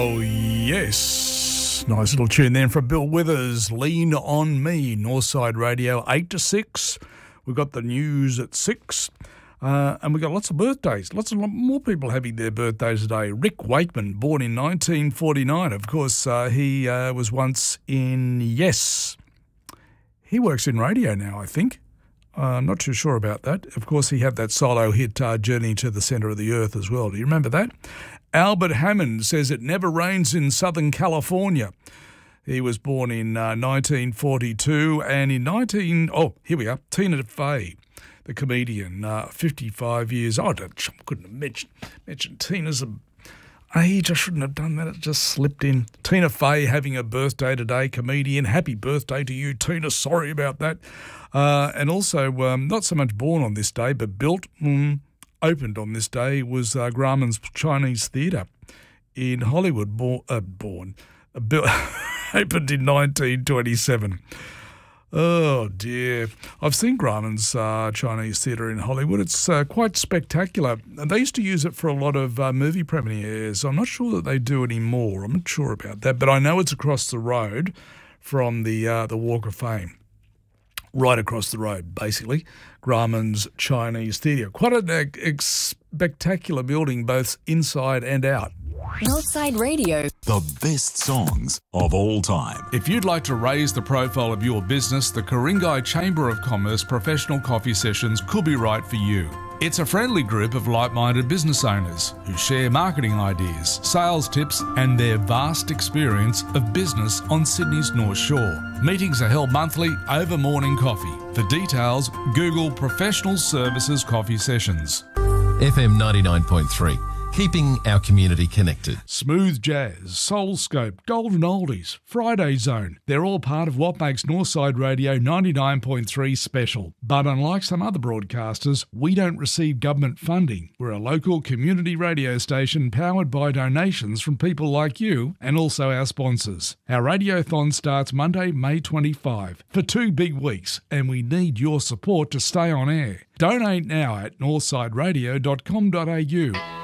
Oh, yes. Nice little tune then from Bill Withers, Lean on Me, Northside Radio, 8 to 6. We've got the news at 6. And we've got lots of birthdays. Lots of more people having their birthdays today. Rick Wakeman, born in 1949. Of course, he was once in Yes. He works in radio now, I think. I'm not too sure about that. Of course, he had that solo hit, Journey to the Centre of the Earth as well. Do you remember that? Albert Hammond says it never rains in Southern California. He was born in 1942 and here we are, Tina Fey, the comedian, 55 years old. I couldn't have mentioned Tina's age. I shouldn't have done that. It just slipped in. Tina Fey having a birthday today, comedian. Happy birthday to you, Tina. Sorry about that. And also, not so much born on this day, but built, opened on this day was Grauman's Chinese Theatre in Hollywood, opened in 1927. Oh, dear. I've seen Grauman's Chinese Theatre in Hollywood. It's quite spectacular. And they used to use it for a lot of movie premieres. I'm not sure that they do anymore. I'm not sure about that. But I know it's across the road from the Walk of Fame. Right across the road, basically. Grauman's Chinese Theatre. Quite a spectacular building, both inside and out. Northside Radio. The best songs of all time. If you'd like to raise the profile of your business, the Ku-ring-gai Chamber of Commerce Professional Coffee Sessions could be right for you. It's a friendly group of like-minded business owners who share marketing ideas, sales tips and their vast experience of business on Sydney's North Shore. Meetings are held monthly over morning coffee. For details, Google Professional Services Coffee Sessions. FM 99.3. Keeping our community connected. Smooth Jazz, Soulscope, Golden Oldies, Friday Zone. They're all part of what makes Northside Radio 99.3 special. But unlike some other broadcasters, we don't receive government funding. We're a local community radio station powered by donations from people like you and also our sponsors. Our radiothon starts Monday, May 25 for 2 big weeks, and we need your support to stay on air. Donate now at northsideradio.com.au.